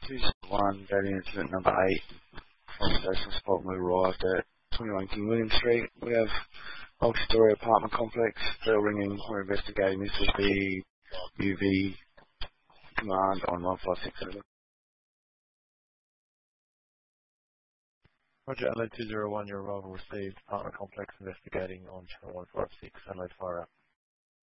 201, daily incident number 8 from Station Spot. We arrived at 21 King William Street. We have multi-story apartment complex, bell ringing. We're investigating. This will be UV command on 156. Roger, Adelaide 201, your arrival received. Apartment complex investigating on channel 156, Adelaide Fire out.